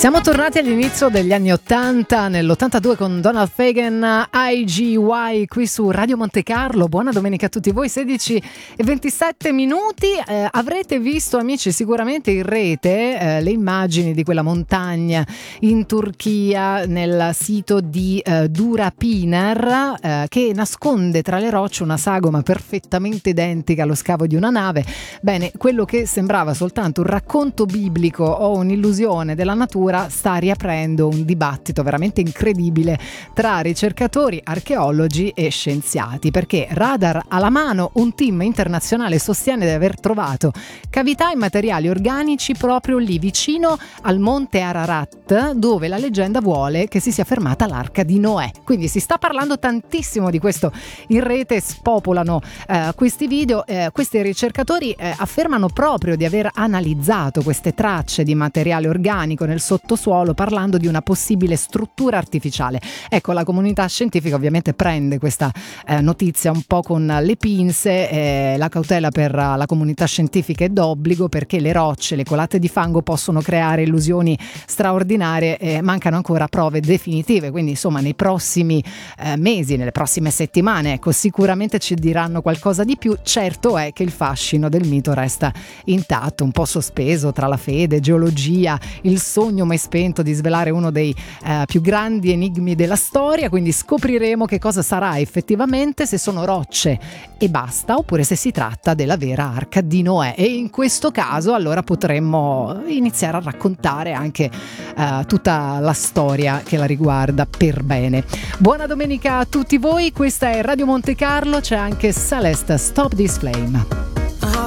Siamo tornati all'inizio degli anni 80, nell'82 con Donald Fagen, IGY, qui su Radio Monte Carlo. Buona domenica a tutti voi, 16:27. Avrete visto, amici, sicuramente in rete le immagini di quella montagna in Turchia, nel sito di Durapınar, che nasconde tra le rocce una sagoma perfettamente identica allo scavo di una nave. Bene, quello che sembrava soltanto un racconto biblico o un'illusione della natura sta riaprendo un dibattito veramente incredibile tra ricercatori, archeologi e scienziati, perché radar alla mano un team internazionale sostiene di aver trovato cavità e materiali organici proprio lì vicino al monte Ararat, dove la leggenda vuole che si sia fermata l'arca di Noè. Quindi si sta parlando tantissimo di questo in rete, spopolano questi video. Questi ricercatori affermano proprio di aver analizzato queste tracce di materiale organico nel sottosuolo, parlando di una possibile struttura artificiale. Ecco, la comunità scientifica ovviamente prende questa notizia un po' con le pinze. La cautela per la comunità scientifica è d'obbligo, perché le rocce, le colate di fango possono creare illusioni straordinarie. Mancano ancora prove definitive, quindi insomma nei prossimi mesi, nelle prossime settimane, ecco, sicuramente ci diranno qualcosa di più. Certo è che il fascino del mito resta intatto, un po' sospeso tra la fede, geologia, il sogno mai spento di svelare uno dei più grandi enigmi della storia. Quindi scopriremo che cosa sarà effettivamente, se sono rocce e basta, oppure se si tratta della vera arca di Noè. E in questo caso allora potremmo iniziare a raccontare anche tutta la storia che la riguarda per bene. Buona domenica a tutti voi, questa è Radio Monte Carlo, c'è anche Celeste, Stop This Flame.